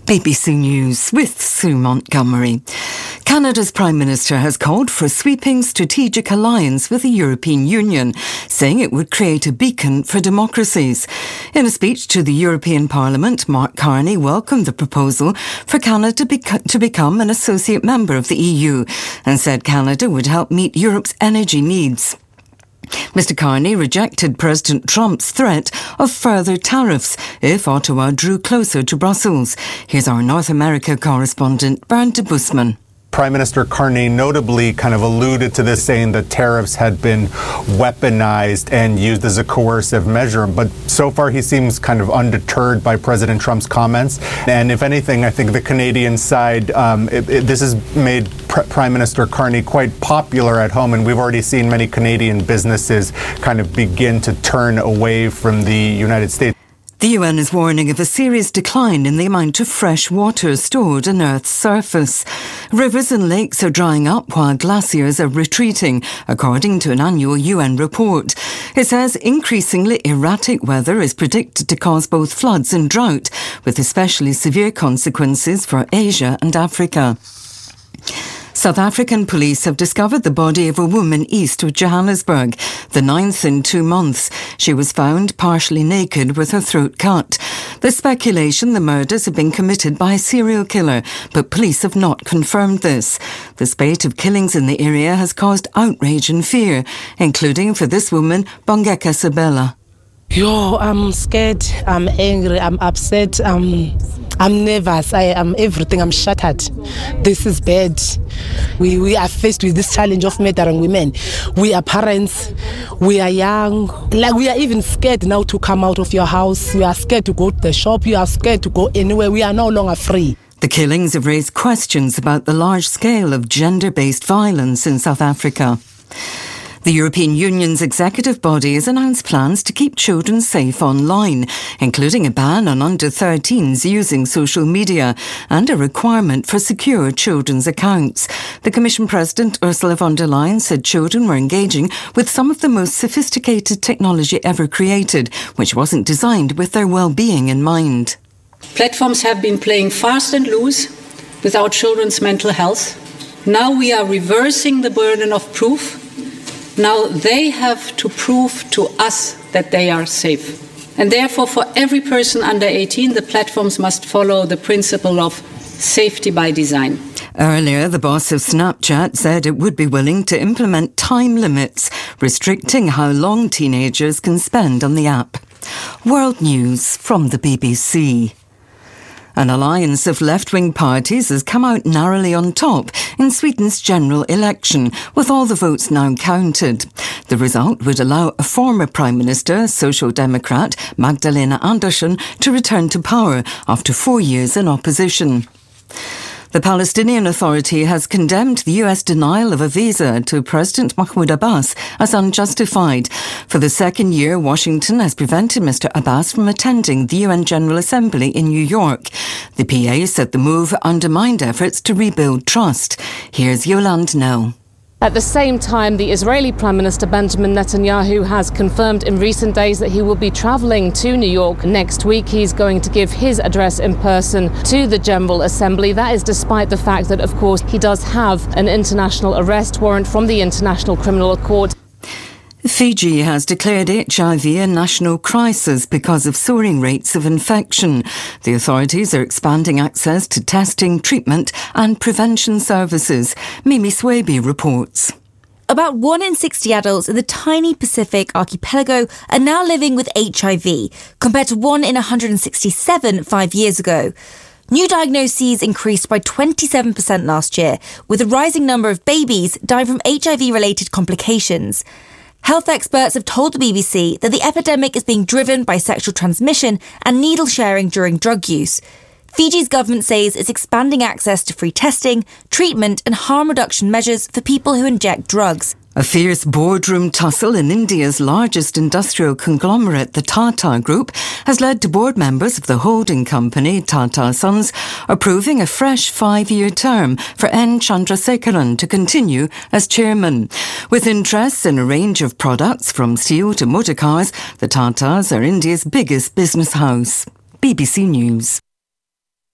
BBC News with Sue Montgomery. Canada's Prime Minister has called for a sweeping strategic alliance with the European Union, saying it would create a beacon for democracies. In a speech to the European Parliament, Mark Carney welcomed the proposal for Canada to become an associate member of the EU and said Canada would help meet Europe's energy needs. Mr Carney rejected President Trump's threat of further tariffs if Ottawa drew closer to Brussels. Here's our North America correspondent, Bernd de Busman. Prime Minister Carney notably kind of alluded to this, saying that tariffs had been weaponized and used as a coercive measure. But so far, he seems kind of undeterred by President Trump's comments. And if anything, I think the Canadian side, this has made Prime Minister Carney quite popular at home. And we've already seen many Canadian businesses kind of begin to turn away from the United States. The UN is warning of a serious decline in the amount of fresh water stored on Earth's surface. Rivers and lakes are drying up while glaciers are retreating, according to an annual UN report. It says increasingly erratic weather is predicted to cause both floods and drought, with especially severe consequences for Asia and Africa. South African police have discovered the body of a woman east of Johannesburg, the 9th in 2 months. She was found partially naked with her throat cut. There's speculation the murders have been committed by a serial killer, but police have not confirmed this. The spate of killings in the area has caused outrage and fear, including for this woman, Bongeka Sabela. I'm scared, I'm angry, I'm upset, I'm nervous, I am everything, I'm shattered. This is bad. We are faced with this challenge of murdering women. We are parents, we are young, we are even scared now to come out of your house. You are scared to go to the shop, you are scared to go anywhere. We are no longer free. The killings have raised questions about the large scale of gender-based violence in South Africa. The European Union's executive body has announced plans to keep children safe online, including a ban on under-13s using social media and a requirement for secure children's accounts. The Commission President Ursula von der Leyen said children were engaging with some of the most sophisticated technology ever created, which wasn't designed with their well-being in mind. Platforms have been playing fast and loose with our children's mental health. Now we are reversing the burden of proof. Now they have to prove to us that they are safe. And therefore, for every person under 18, the platforms must follow the principle of safety by design. Earlier, the boss of Snapchat said it would be willing to implement time limits, restricting how long teenagers can spend on the app. World News from the BBC. An alliance of left-wing parties has come out narrowly on top in Sweden's general election, with all the votes now counted. The result would allow a former Prime Minister, Social Democrat Magdalena Andersson, to return to power after 4 years in opposition. The Palestinian Authority has condemned the US denial of a visa to President Mahmoud Abbas as unjustified. For the second year, Washington has prevented Mr Abbas from attending the UN General Assembly in New York. The PA said the move undermined efforts to rebuild trust. Here's Yolande Nell. At the same time, the Israeli Prime Minister Benjamin Netanyahu has confirmed in recent days that he will be travelling to New York next week. He's going to give his address in person to the General Assembly. That is despite the fact that, of course, he does have an international arrest warrant from the International Criminal Court. Fiji has declared HIV a national crisis because of soaring rates of infection. The authorities are expanding access to testing, treatment and prevention services. Mimi Swaby reports. About 1 in 60 adults in the tiny Pacific archipelago are now living with HIV, compared to 1 in 167 5 years ago. New diagnoses increased by 27% last year, with a rising number of babies dying from HIV-related complications. Health experts have told the BBC that the epidemic is being driven by sexual transmission and needle sharing during drug use. Fiji's government says it's expanding access to free testing, treatment and harm reduction measures for people who inject drugs. A fierce boardroom tussle in India's largest industrial conglomerate, the Tata Group, has led to board members of the holding company, Tata Sons, approving a fresh 5-year term for N. Chandrasekaran to continue as chairman. With interests in a range of products from steel to motor cars, the Tatas are India's biggest business house. BBC News.